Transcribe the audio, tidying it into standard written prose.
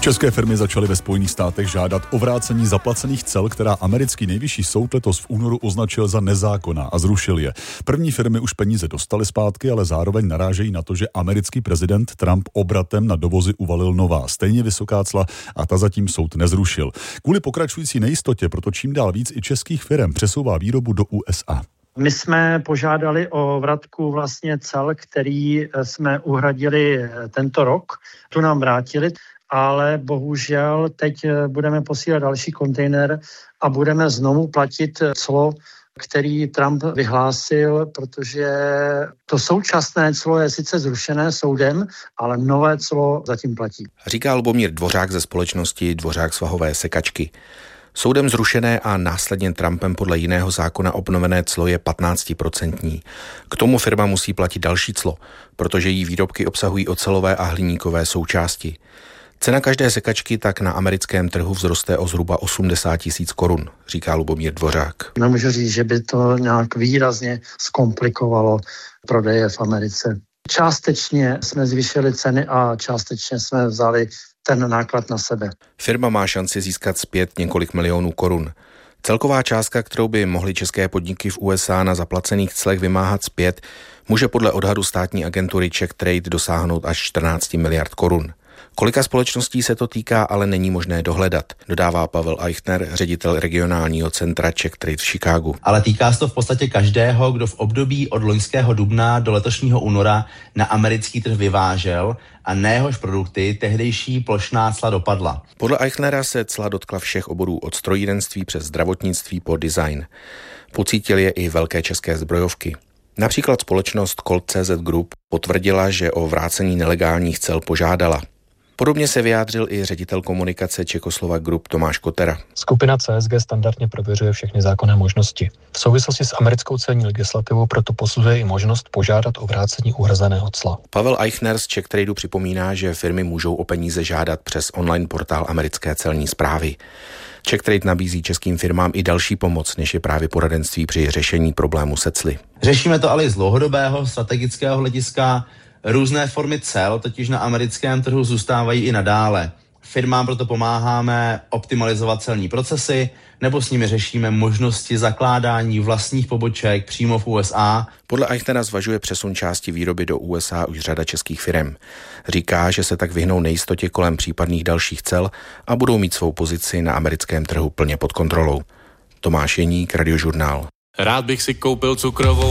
České firmy začaly ve Spojených státech žádat o vrácení zaplacených cel, která americký nejvyšší soud letos v únoru označil za nezákonná a zrušil je. První firmy už peníze dostaly zpátky, ale zároveň narážejí na to, že americký prezident Trump obratem na dovozy uvalil nová, stejně vysoká cla a ta zatím soud nezrušil. Kvůli pokračující nejistotě proto čím dál víc i českých firem přesouvá výrobu do USA. My jsme požádali o vratku vlastně cel, který jsme uhradili tento rok. Tu nám vrátili, ale bohužel teď budeme posílat další kontejner a budeme znovu platit clo, který Trump vyhlásil, protože to současné clo je sice zrušené soudem, ale nové clo zatím platí. Říká Lubomír Dvořák ze společnosti Dvořák svahové sekačky. Soudem zrušené a následně Trumpem podle jiného zákona obnovené clo je 15%. K tomu firma musí platit další clo, protože její výrobky obsahují ocelové a hliníkové součásti. Cena každé sekačky tak na americkém trhu vzroste o zhruba 80 000 korun, říká Lubomír Dvořák. Nemůžu říct, že by to nějak výrazně zkomplikovalo prodeje v Americe. Částečně jsme zvýšili ceny a částečně jsme vzali ten náklad na sebe. Firma má šanci získat zpět několik milionů korun. Celková částka, kterou by mohly české podniky v USA na zaplacených clech vymáhat zpět, může podle odhadu státní agentury Czech Trade dosáhnout až 14 miliard korun. Kolika společností se to týká, ale není možné dohledat, dodává Pavel Eichner, ředitel regionálního centra Czech Trade v Chicagu. Ale týká se to v podstatě každého, kdo v období od loňského dubna do letošního února na americký trh vyvážel a na jehož produkty tehdejší plošná cla dopadla. Podle Eichnera se cla dotkla všech oborů od strojírenství přes zdravotnictví po design. Pocítili je i velké české zbrojovky. Například společnost Colt.cz Group potvrdila, že o vrácení nelegálních cel požádala. Podobně se vyjádřil i ředitel komunikace Czechoslovak Group Tomáš Kotera. Skupina CSG standardně prověřuje všechny zákonné možnosti. V souvislosti s americkou celní legislativou proto posuzuje i možnost požádat o vrácení uhrazeného cla. Pavel Eichner z Czech Tradu připomíná, že firmy můžou o peníze žádat přes online portál americké celní správy. Czech Trade nabízí českým firmám i další pomoc, než je právě poradenství při řešení problému se cly. Řešíme to ale i z dlouhodobého strategického hlediska. Různé formy cel totiž na americkém trhu zůstávají i nadále. Firmám proto pomáháme optimalizovat celní procesy nebo s nimi řešíme možnosti zakládání vlastních poboček přímo v USA. Podle Eichnera zvažuje přesun části výroby do USA už řada českých firem. Říká, že se tak vyhnou nejistotě kolem případných dalších cel a budou mít svou pozici na americkém trhu plně pod kontrolou. Tomáš Jeník, Radiožurnál. Rád bych si koupil cukrovou